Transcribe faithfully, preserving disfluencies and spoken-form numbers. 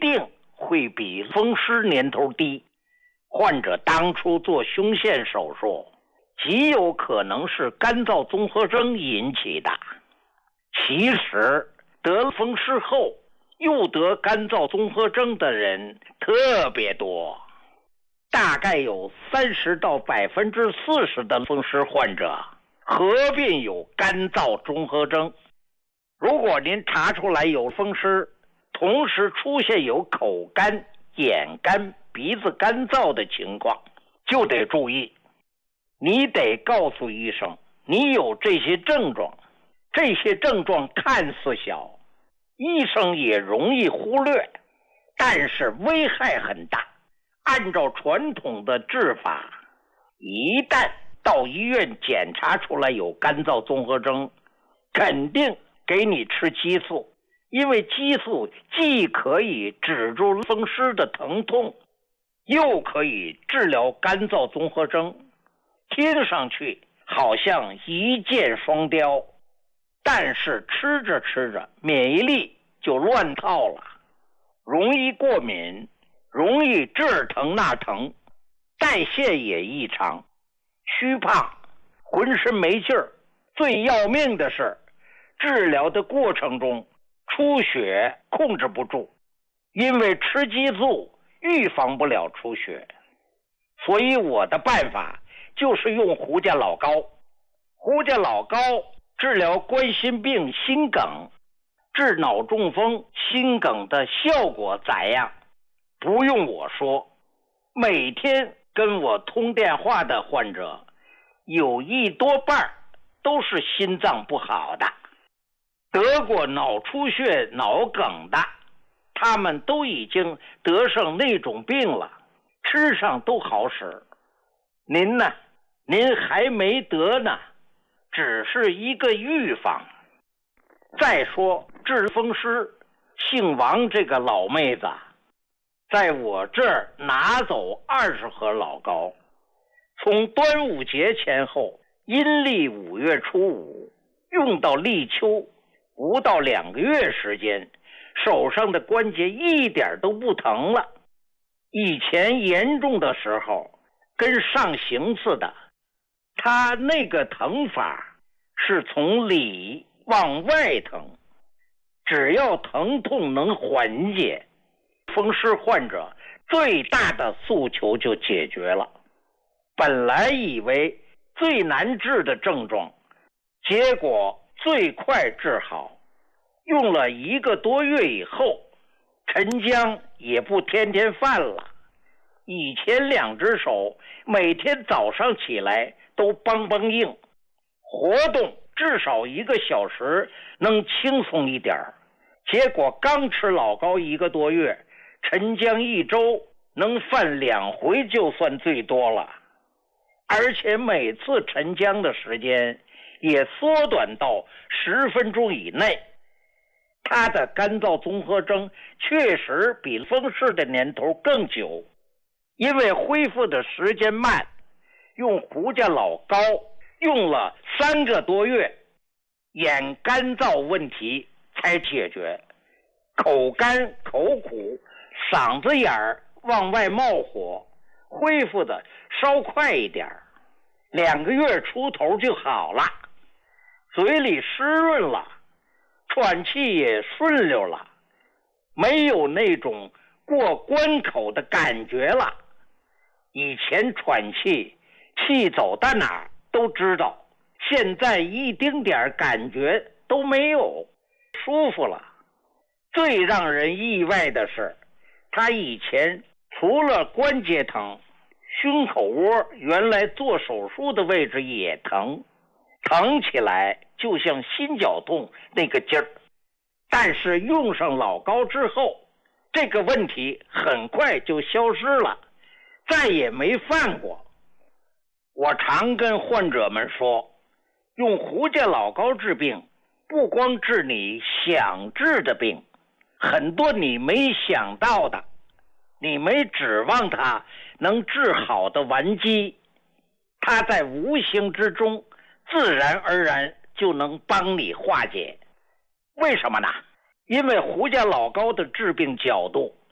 定会比风湿年头低。患者当初做胸腺手术，极有可能是干燥综合征引起的。其实得风湿后又得干燥综合征的人特别多，大概有三十到百分之四十的风湿患者合并有干燥综合征。如果您查出来有风湿，同时出现有口干、眼干、鼻子干燥的情况，就得注意，你得告诉医生你有这些症状。这些症状看似小，医生也容易忽略，但是危害很大。按照传统的治法，一旦到医院检查出来有干燥综合征，肯定给你吃激素，因为激素既可以止住风湿的疼痛，又可以治疗干燥综合征，听上去好像一箭双雕。但是吃着吃着免疫力就乱套了，容易过敏，容易这儿疼那疼，代谢也异常，虚胖，浑身没劲儿。最要命的是治疗的过程中出血控制不住，因为吃激素预防不了出血。所以我的办法就是用胡家老膏。胡家老膏治疗冠心病、心梗，治脑中风、心梗的效果咋样？不用我说，每天跟我通电话的患者，有一多半都是心脏不好的，得过脑出血、脑梗的，他们都已经得上那种病了，吃上都好使。您呢？您还没得呢，只是一个预防。再说治风湿，姓王这个老妹子在我这儿拿走二十盒老膏，从端午节前后阴历五月初五用到立秋，不到两个月时间，手上的关节一点都不疼了。以前严重的时候跟上刑似的，他那个疼法是从里往外疼，只要疼痛能缓解，风湿患者最大的诉求就解决了。本来以为最难治的症状，结果最快治好。用了一个多月以后，陈江也不天天犯了。以前两只手每天早上起来都梆梆硬，活动至少一个小时能轻松一点，结果刚吃老膏一个多月，陈江一周能犯两回就算最多了，而且每次陈江的时间也缩短到十分钟以内。他的干燥综合征确实比风湿的年头更久，因为恢复的时间慢，用胡家老膏用了三个多月，眼干燥问题才解决，口干口苦，嗓子眼儿往外冒火，恢复的稍快一点，两个月出头就好了，嘴里湿润了，喘气也顺溜了，没有那种过关口的感觉了。以前喘气气走到哪儿都知道，现在一丁点感觉都没有，舒服了。最让人意外的是，他以前除了关节疼，胸口窝原来做手术的位置也疼，疼起来就像心绞痛那个劲儿。但是用上老膏之后，这个问题很快就消失了，再也没犯过。我常跟患者们说，用胡家老膏治病，不光治你想治的病，很多你没想到的，你没指望它能治好的顽疾，它在无形之中自然而然就能帮你化解。为什么呢？因为胡家老膏的治病角度